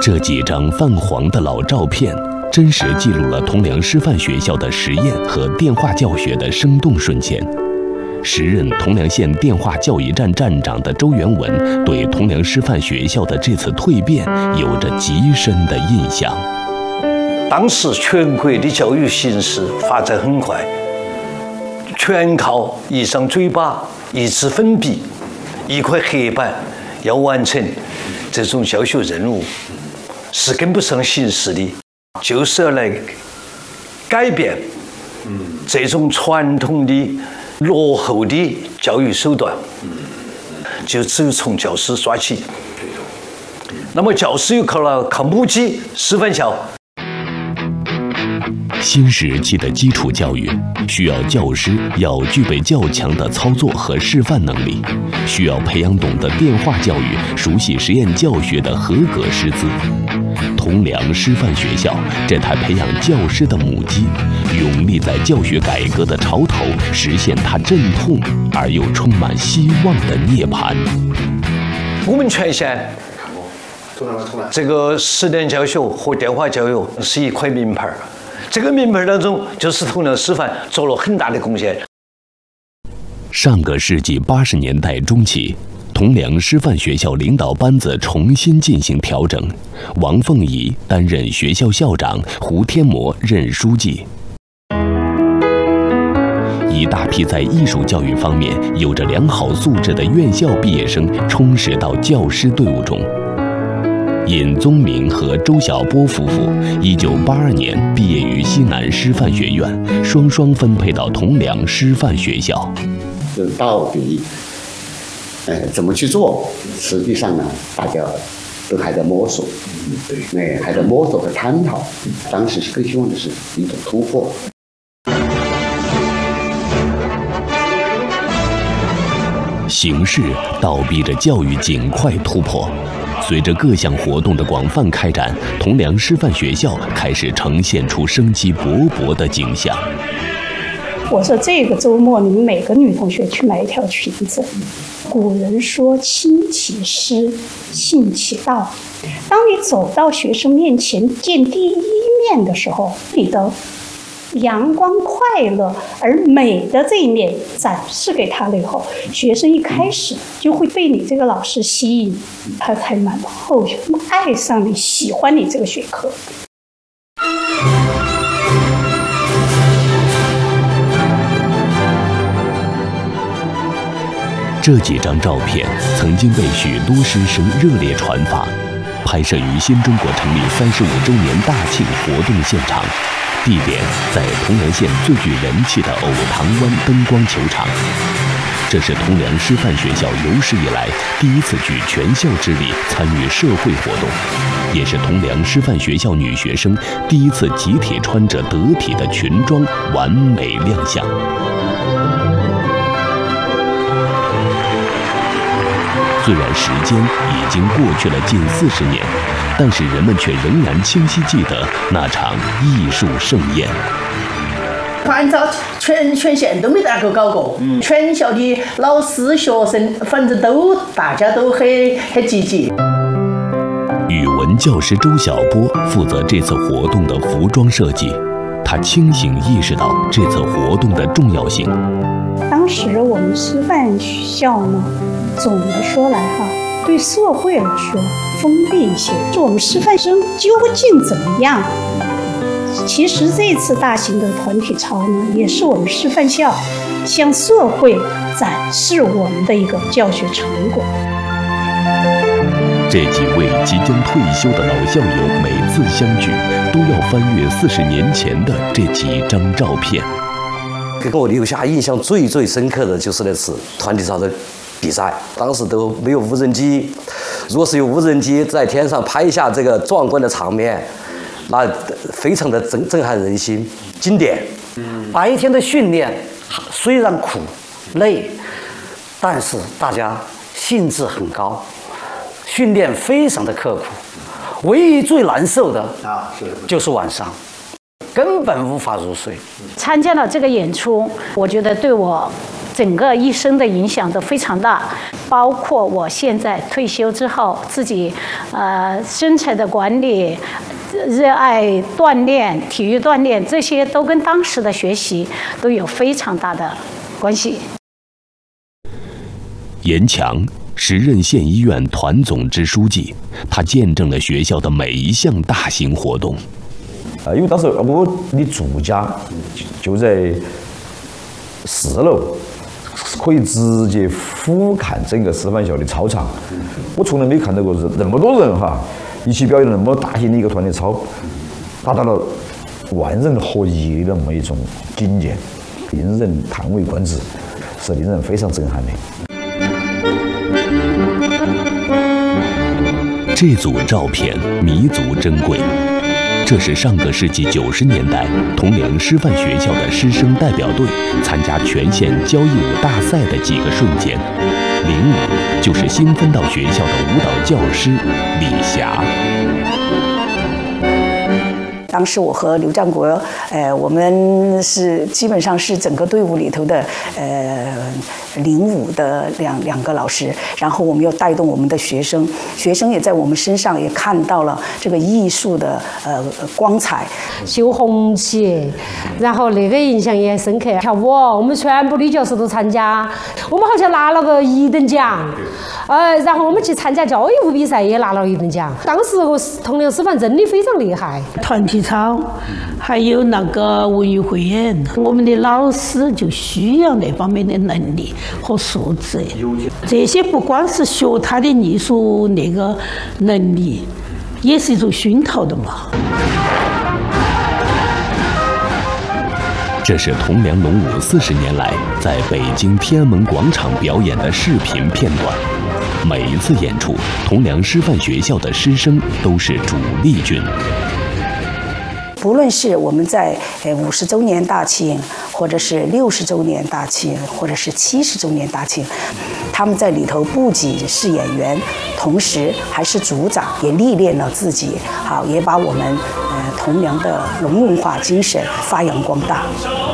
这几张泛黄的老照片，真实记录了铜梁师范学校的实验和电话教学的生动瞬间。时任铜梁县电话教育站站长的周元文对铜梁师范学校的这次蜕变有着极深的印象。 当时全国的教育形势发展很快，全靠一张嘴巴、一支粉笔、一块黑板，要完成这种教学任务，是跟不上形势的，就是要来改变这种传统的落后的教育手段，就只有从教师抓起。那么教师又靠母鸡师范校。 新时期的基础教育需要教师要具备较强的操作和示范能力，需要培养懂得电话教育、熟悉实验教学的合格师资。铜梁师范学校这台培养教师的母鸡，永立在教学改革的潮头，实现它阵痛而又充满希望的涅槃。 我们全县这个实验教学和电话教育是一块名牌。这个名牌当中，就是铜梁师范做了很大的贡献。 上个世纪80年代中期，铜梁师范学校领导班子重新进行调整，王凤仪担任学校校长，胡天模任书记。一大批在艺术教育方面有着良好素质的院校毕业生充实到教师队伍中。尹宗明和周晓波夫妇1982年毕业于西南师范学院，双双分配到铜梁师范学校。 就到底，怎么去做？实际上呢，大家都还在摸索，还在摸索和探讨。当时更希望的是一种突破。 形势倒逼着教育尽快突破。随着各项活动的广泛开展，铜梁师范学校开始呈现出生机勃勃的景象。 我说这个周末你们每个女同学去买一条裙子。古人说亲其师，信其道。当你走到学生面前见第一面的时候，你的阳光快乐而美的这一面展示给他了以后，学生一开始就会被你这个老师吸引，他才蛮后爱上你，喜欢你这个学科。 这几张照片曾经被许多师生热烈传发，拍摄于新中国成立35周年大庆活动现场。地点在铜梁县最具人气的藕塘湾灯光球场，这是铜梁师范学校有史以来第一次举全校之力参与社会活动，也是铜梁师范学校女学生第一次集体穿着得体的裙装完美亮相。虽然时间已经过去了近40年，但是人们却仍然清晰记得那场艺术盛宴。 反正全县都没哪个搞过，全校的老师学生，反正大家都很积极。 语文教师周晓波负责这次活动的服装设计，他清醒意识到这次活动的重要性。 当时我们师范学校呢，总的说来对社会来说封闭一些，就我们师范生究竟怎么样？其实这次大型的团体操呢，也是我们师范校向社会展示我们的一个教学成果。 这几位即将退休的老校友每次相聚，都要翻阅40年前的这几张照片。 给我留下印象最深刻的就是那次团体操的比赛，当时都没有无人机，如果是有无人机在天上拍下这个壮观的场面，那非常的震撼人心，经典。 白天的训练虽然苦累，但是大家兴致很高，训练非常的刻苦，唯一最难受的就是晚上，根本无法入睡。 参加了这个演出，我觉得对我整个一生的影响都非常大。包括我现在退休之后，自己身材的管理、热爱锻炼、体育锻炼，这些都跟当时的学习都有非常大的关系。 严强时任县医院团总支书记，他见证了学校的每一项大型活动。 因为当时我的住家就在4楼，可以直接俯瞰整个师范校的操场。我从来没看到过那么多人一起表演那么大型的一个团体操，达到了万人合一的那么一种境界，令人叹为观止，是令人非常震撼的。 这组照片弥足珍贵，这是上个世纪90年代铜陵师范学校的师生代表队参加全县交谊舞大赛的几个瞬间。领舞就是新分到学校的舞蹈教师李霞。 当时我和刘占国，我们是基本上是整个队伍里头的领舞的两个老师，然后我们又带动我们的学生，学生也在我们身上也看到了这个艺术的光彩。 绣红旗，然后那个印象也很深刻。跳舞，我们全部女教师都参加，我们好像拿了个1等奖。然后我们去参加交谊舞比赛也拿了1等奖。当时铜陵师范真的非常厉害。 团体操，还有那个文艺汇演，我们的老师就需要那方面的能力和素质。这些不光是学他的艺术那个能力，也是一种熏陶的嘛。 这是铜梁龙舞40年来在北京天安门广场表演的视频片段。每一次演出，铜梁师范学校的师生都是主力军。 不论是我们在50周年大庆，或者是60周年大庆，或者是70周年大庆，他们在里头不仅是演员，同时还是组长，也历练了自己，也把我们铜梁的龙文化精神发扬光大。